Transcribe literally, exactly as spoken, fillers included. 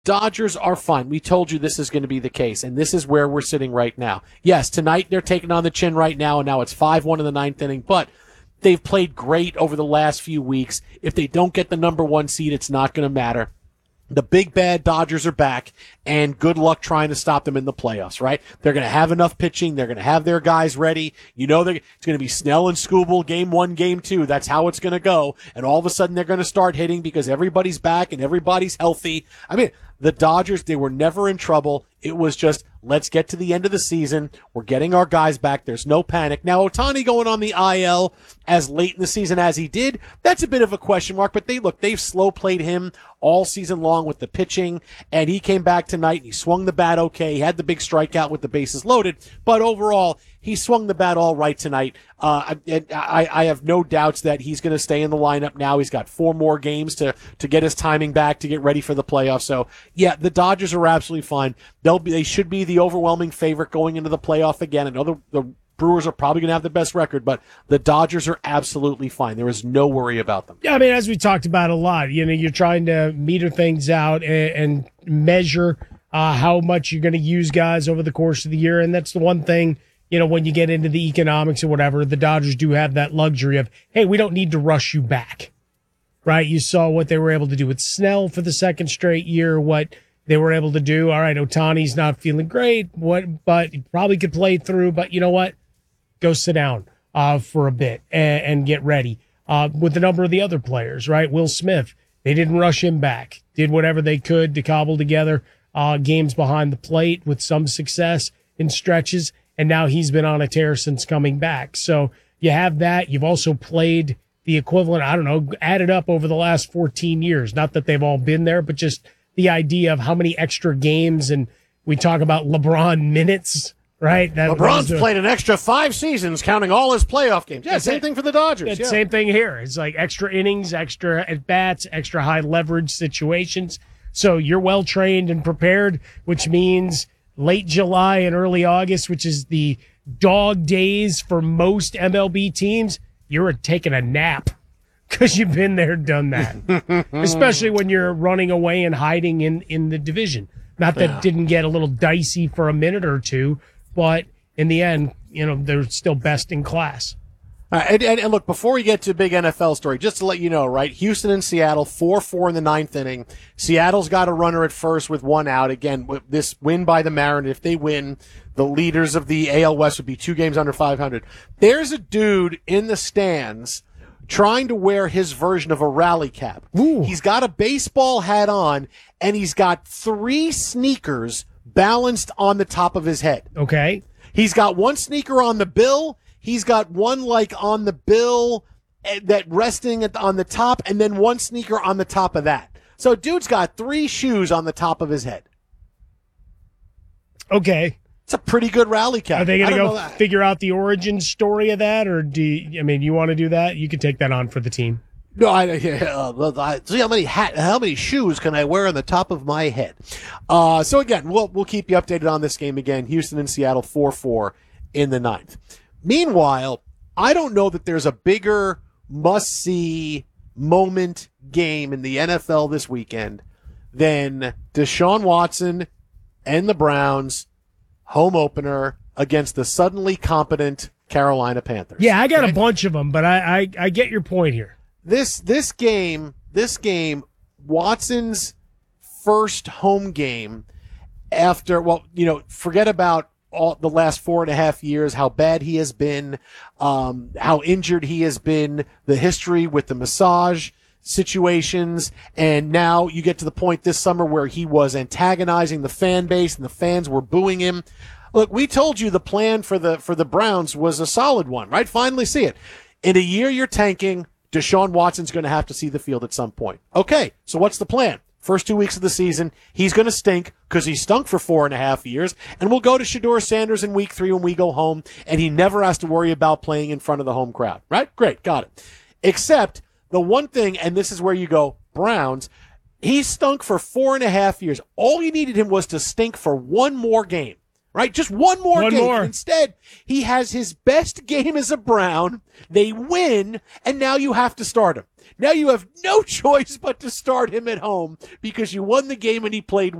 Dodgers are fine. We told you this is going to be the case, and this is where we're sitting right now. Yes, tonight they're taking on the chin right now, and now it's five one in the ninth inning, but they've played great over the last few weeks. If they don't get the number one seed, it's not going to matter. The big bad Dodgers are back, and good luck trying to stop them in the playoffs, right? They're going to have enough pitching. They're going to have their guys ready. You know, it's going to be Snell and Skubal game one, game two. That's how it's going to go. And all of a sudden they're going to start hitting because everybody's back and everybody's healthy. I mean, the Dodgers, they were never in trouble. It was just, let's get to the end of the season. We're getting our guys back. There's no panic. Now, Ohtani going on the I L as late in the season as he did, that's a bit of a question mark. But they look, they've slow played him all season long with the pitching, and he came back tonight and he swung the bat okay. He had the big strikeout with the bases loaded, but overall, he swung the bat all right tonight. Uh, I, I, I have no doubts that he's going to stay in the lineup now. He's got four more games to, to get his timing back to get ready for the playoffs. So, yeah, the Dodgers are absolutely fine. They'll be, they should be the overwhelming favorite going into the playoff again. I know the, the Brewers are probably going to have the best record, but the Dodgers are absolutely fine. There is no worry about them. Yeah, I mean, as we talked about a lot, you know, you're trying to meter things out and, and measure uh, how much you're going to use guys over the course of the year, and that's the one thing. You know, when you get into the economics or whatever, the Dodgers do have that luxury of, hey, we don't need to rush you back, right? You saw what they were able to do with Snell for the second straight year, what they were able to do. All right, Ohtani's not feeling great, what, but he probably could play through. But you know what? Go sit down uh, for a bit and, and get ready. Uh, with a number of the other players, right? Will Smith, they didn't rush him back. Did whatever they could to cobble together uh, games behind the plate with some success in stretches. And now he's been on a tear since coming back. So you have that. You've also played the equivalent, I don't know, added up over the last fourteen years. Not that they've all been there, but just the idea of how many extra games. And we talk about LeBron minutes, right? That LeBron's a, played an extra five seasons, counting all his playoff games. Yeah, same it, thing for the Dodgers. Yeah. Same thing here. It's like extra innings, extra at-bats, extra high-leverage situations. So you're well-trained and prepared, which means late July and early August, which is the dog days for most M L B teams, you're taking a nap because you've been there, done that. Especially when you're running away and hiding in, in the division. Not that it didn't get a little dicey for a minute or two, but in the end, you know, they're still best in class. Uh, and, and, and look, before we get to a big N F L story, just to let you know, right, Houston and Seattle, four four in the ninth inning. Seattle's got a runner at first with one out. Again, this win by the Mariners, if they win, the leaders of the A L West would be two games under five hundred. There's a dude in the stands trying to wear his version of a rally cap. Ooh. He's got a baseball hat on, and he's got three sneakers balanced on the top of his head. Okay. He's got one sneaker on the bill. He's got one like on the bill that resting at the, on the top, and then one sneaker on the top of that. So dude's got three shoes on the top of his head. Okay. It's a pretty good rally cap. Are they going to go figure out the origin story of that, or do you, I mean, you want to do that? You could take that on for the team. No, I, uh, I see how many hat, how many shoes can I wear on the top of my head? Uh, so again, we'll we'll keep you updated on this game again. Houston and Seattle four four in the ninth. Meanwhile, I don't know that there's a bigger must-see moment game in the N F L this weekend than Deshaun Watson and the Browns home opener against the suddenly competent Carolina Panthers. Yeah, I got a bunch of them, but I, I, I get your point here. This this game, this game, Watson's first home game after, well, you know, forget about all the last four and a half years, how bad he has been, um, how injured he has been, the history with the massage situations, and now you get to the point this summer where he was antagonizing the fan base and the fans were booing him. Look, we told you the plan for the for the Browns was a solid one, right? Finally see it. In a year you're tanking, Deshaun Watson's going to have to see the field at some point. Okay, so what's the plan? First two weeks of the season, he's going to stink because he stunk for four and a half years, and we'll go to Shedeur Sanders in week three when we go home, and he never has to worry about playing in front of the home crowd, right? Great, got it. Except the one thing, and this is where you go, Browns, he stunk for four and a half years. All you needed him was to stink for one more game. right? Just one more One game. more. Instead, he has his best game as a Brown. They win, and now you have to start him. Now you have no choice but to start him at home because you won the game and he played